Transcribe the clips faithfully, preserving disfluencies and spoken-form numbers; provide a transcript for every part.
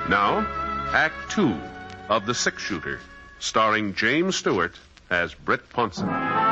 Now, Act Two of The Six Shooter, starring James Stewart as Britt Ponson.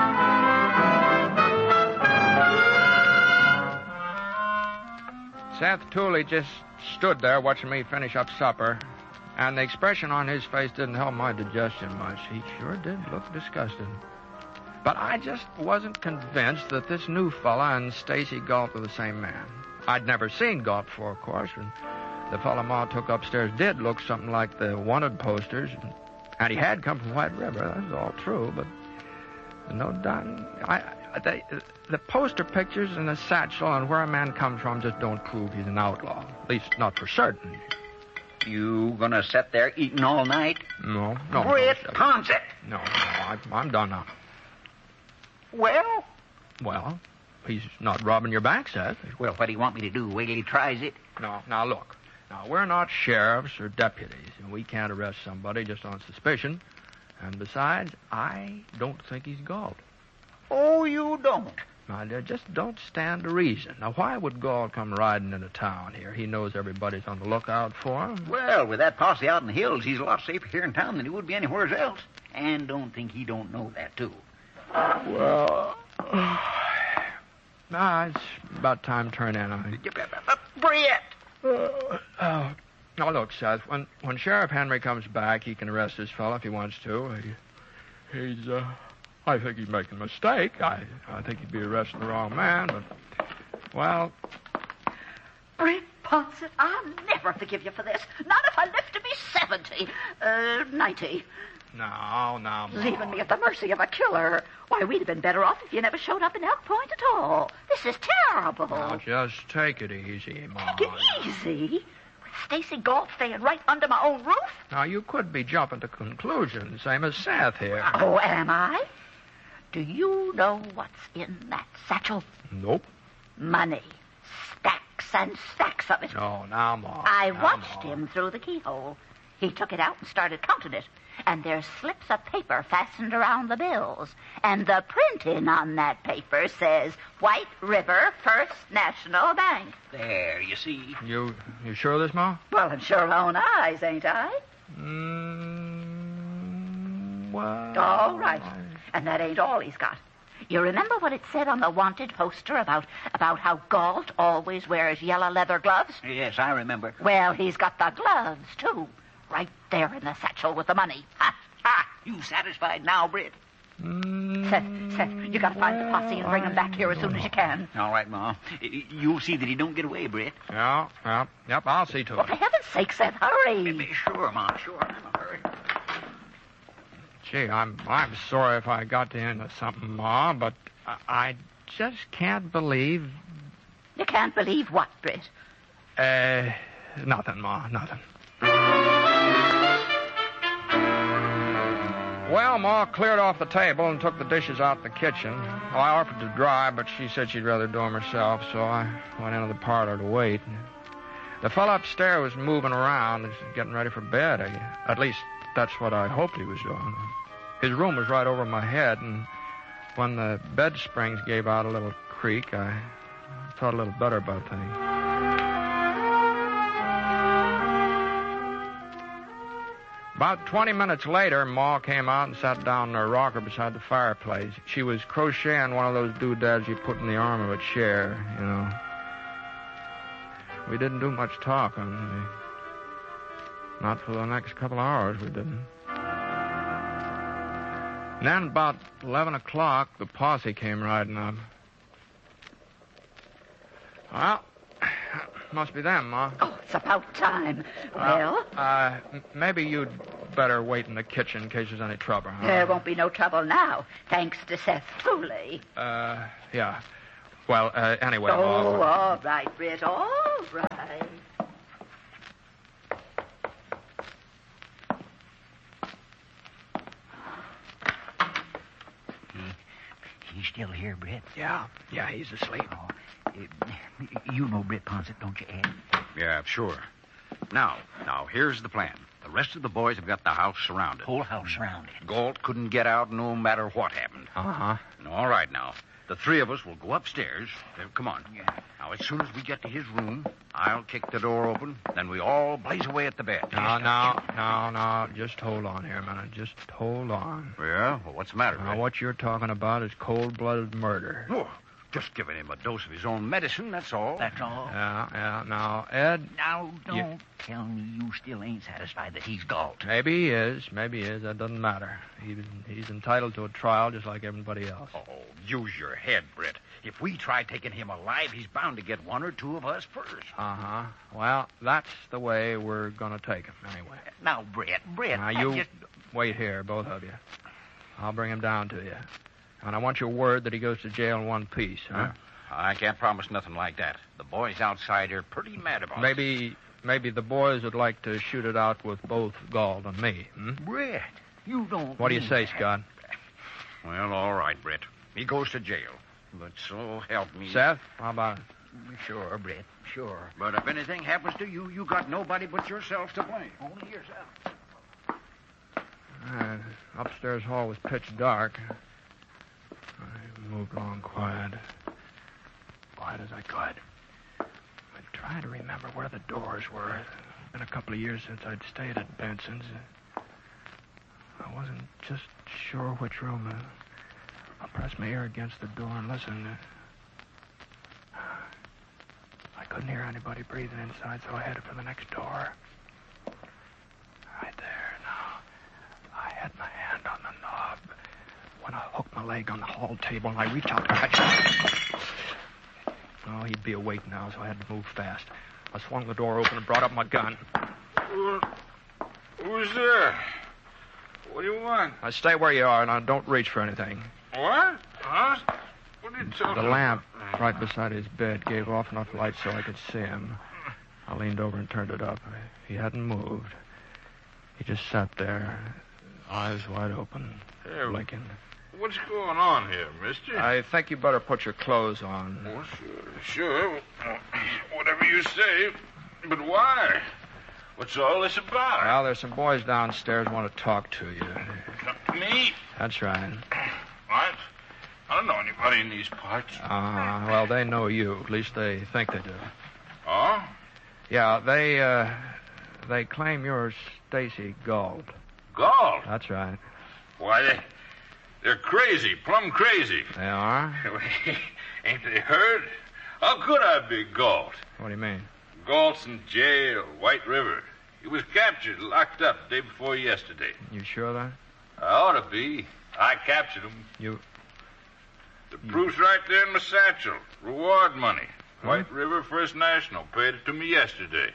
Seth Tooley just stood there watching me finish up supper, and the expression on his face didn't help my digestion much. He sure did look disgusted. But I just wasn't convinced that this new fella and Stacy Galt were the same man. I'd never seen Galt before, of course, and the fella Ma took upstairs did look something like the wanted posters, and he had come from White River. That was all true, but no doubt. I, they, the poster pictures and the satchel and where a man comes from just don't prove he's an outlaw. At least not for certain. You gonna sit there eating all night? No, no. Britt no, Ponson! No, no, I, I'm done now. Well? Well, he's not robbing your bank, Seth. Well, what do you want me to do? Wait till he tries it? No, now look. Now, we're not sheriffs or deputies, and we can't arrest somebody just on suspicion. And besides, I don't think he's Galt. Oh, you don't? Now, there just don't stand to reason. Now, why would Galt come riding into town here? He knows everybody's on the lookout for him. Well, with that posse out in the hills, he's a lot safer here in town than he would be anywhere else. And don't think he don't know that, too. Well, nah, it's about time to turn in. I... Britt! Uh, uh, now, look, Seth, when, when Sheriff Henry comes back, he can arrest this fellow if he wants to. He, he's, uh, I think he's making a mistake. I, I think he'd be arresting the wrong man, but, well... Britt Ponson, I'll never forgive you for this. Not if I live to be seventy. Uh, ninety. No, no, Mom. Leaving me at the mercy of a killer. Why, we'd have been better off if you never showed up in Elk Point at all. This is terrible. Now, just take it easy, Mom. Take it easy? With Stacy Galt staying right under my own roof? Now, you could be jumping to conclusions, same as Seth here. Oh, am I? Do you know what's in that satchel? Nope. Money. Stacks and stacks of it. No, now, Mom. I now, watched Mom. him through the keyhole. He took it out and started counting it. And there's slips of paper fastened around the bills. And the printing on that paper says White River First National Bank. There, you see. You you sure of this, Ma? Well, I'm sure own eyes, ain't I? Mm, well... All right. And that ain't all he's got. You remember what it said on the wanted poster about, about how Galt always wears yellow leather gloves? Yes, I remember. Well, he's got the gloves, too. Right there in the satchel with the money. Ha! Ha! You satisfied now, Britt? Mm, Seth, Seth, you gotta find the posse and bring him back here as soon as you can. All right, Ma. You'll see that he don't get away, Britt. Yeah, yeah, yep, I'll see to Well, it. for heaven's sake, Seth, hurry. Sure, Ma, sure. I'm in a hurry. Gee, I'm I'm sorry if I got to into something, Ma, but I, I just can't believe... You can't believe what, Britt? Uh, nothing, Ma, nothing. Well, Ma cleared off the table and took the dishes out in the kitchen. Well, I offered to dry, but she said she'd rather do them herself, so I went into the parlor to wait. The fellow upstairs was moving around, getting ready for bed. I, at least, that's what I hoped he was doing. His room was right over my head, and when the bed springs gave out a little creak, I felt a little better about things. About twenty minutes later, Ma came out and sat down in her rocker beside the fireplace. She was crocheting one of those doodads you put in the arm of a chair, you know. We didn't do much talking. Not for the next couple of hours, we didn't. And then about eleven o'clock, the posse came riding up. Well, must be them, Ma. Oh, it's about time. Well? Uh, uh, maybe you'd better wait in the kitchen in case there's any trouble, huh? There won't be no trouble now, thanks to Seth Tooley. Uh, yeah. Well, uh, anyway, Oh, Ma. all right, Britt, all right. He's still here, Britt? Yeah, yeah, he's asleep. Oh, uh, you know Britt Ponson, don't you, Ed? Yeah, sure. Now, now, here's the plan. The rest of the boys have got the house surrounded. Whole house surrounded. Galt couldn't get out no matter what happened. Uh-huh. All right, now. The three of us will go upstairs. Uh, come on. Yeah. Now, as soon as we get to his room, I'll kick the door open. Then we all blaze away at the bed. No, no, no, no. Just hold on here a minute. Just hold on. Yeah? Well, what's the matter, Now, Brett? what you're talking about is cold-blooded murder. Oh, just giving him a dose of his own medicine, that's all. That's all. Yeah, yeah. Now, Ed, Now, don't Yeah. tell me you still ain't satisfied that he's Galt. maybe he is. Maybe he is. That doesn't matter. He, he's entitled to a trial just like everybody else. Oh, use your head, Brett. If we try taking him alive, he's bound to get one or two of us first. Uh-huh. Well, that's the way we're going to take him, anyway. Now, Brett, Brett, Now, I you just... wait here, both of you. I'll bring him down to you. And I want your word that he goes to jail in one piece, huh? I can't promise nothing like that. The boys outside are pretty mad about it. Maybe maybe the boys would like to shoot it out with both Galt and me. Hmm? Brett, you don't... What do you mean say, that. Scott? Well, all right, Brett. He goes to jail. But so help me. Seth, how about it? Sure, Brett, sure. But if anything happens to you, you got nobody but yourself to blame. Only yourself. Uh, upstairs hall was pitch dark. I moved along quiet. Quiet as I could. I tried to remember where the doors were. It's been a couple of years since I'd stayed at Benson's. I wasn't just sure which room. Uh, I pressed my ear against the door and listened. I couldn't hear anybody breathing inside, so I headed for the next door. Right there, now. I had my hand on the knob when I hooked my leg on the hall table and I reached out to catch him. Oh, he'd be awake now, so I had to move fast. I swung the door open and brought up my gun. Who, who's there? What do you want? Now, stay where you are, and don't reach for anything. What? Huh? What are you talking The lamp right beside his bed gave off enough light so I could see him. I leaned over and turned it up. He hadn't moved. He just sat there, eyes wide open, Hey, blinking. What's going on here, mister? I think you better put your clothes on. Oh, sure, sure. Whatever you say. But why? What's all this about? Well, there's some boys downstairs want to talk to you. Me? That's right. What? I don't know anybody in these parts. Uh, well, they know you. At least they think they do. Oh? Yeah, they, uh, they claim you're Stacy Galt. Galt? That's right. Why, they, they're crazy, plumb crazy. They are? Ain't they heard? How could I be Galt? What do you mean? Galt's in jail, White River. He was captured, locked up day before yesterday. You sure of that? I ought to be. I captured him. You... The proof's right there in my satchel. Reward money. Huh? White River First National paid it to me yesterday.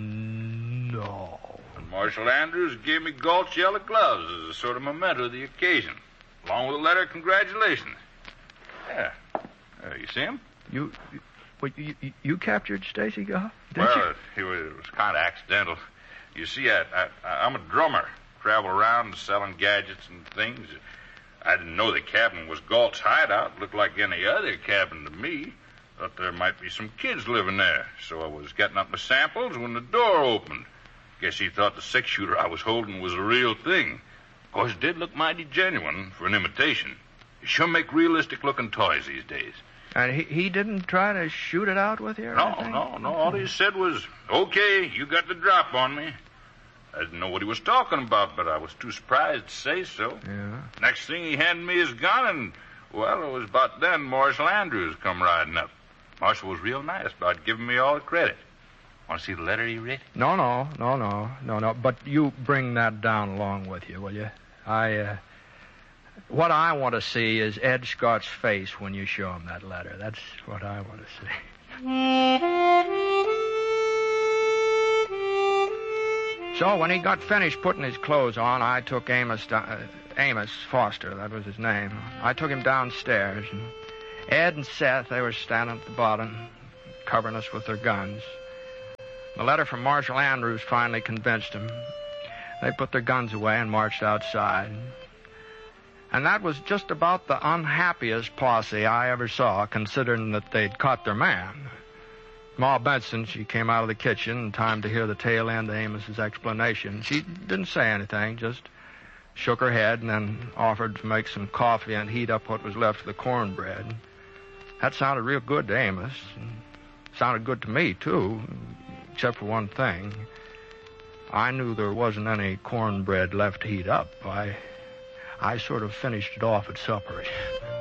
No. And Marshal Andrews gave me Galt's yellow gloves as a sort of memento of the occasion, along with a letter of congratulations. Yeah. Uh, you see him? You... What, you, you, you captured Stacy Galt? Did well, you? it was, it was kind of accidental. You see, I, I, I'm a drummer. Travel around selling gadgets and things. I didn't know the cabin was Galt's hideout. Looked like any other cabin to me. Thought there might be some kids living there. So I was getting up my samples when the door opened. Guess he thought the six-shooter I was holding was a real thing. Of course, it did look mighty genuine for an imitation. You sure make realistic-looking toys these days. And he, he didn't try to shoot it out with you or No, anything? no, no. All he said was, okay, you got the drop on me. I didn't know what he was talking about, but I was too surprised to say so. Yeah. Next thing, he handed me his gun, and, well, it was about then Marshal Andrews come riding up. Marshal was real nice about giving me all the credit. Want to see the letter he writ? No, no, no, no, no, no. But you bring that down along with you, will you? I, uh... What I want to see is Ed Scott's face when you show him that letter. That's what I want to see. So when he got finished putting his clothes on, I took Amos, uh, Amos Foster, that was his name. I took him downstairs. And Ed and Seth, they were standing at the bottom, covering us with their guns. The letter from Marshal Andrews finally convinced them. They put their guns away and marched outside. And that was just about the unhappiest posse I ever saw, considering that they'd caught their man. Ma Benson, she came out of the kitchen in time to hear the tail end of Amos's explanation. She didn't say anything, just shook her head and then offered to make some coffee and heat up what was left of the cornbread. That sounded real good to Amos. And sounded good to me, too, except for one thing. I knew there wasn't any cornbread left to heat up. I, I sort of finished it off at supper.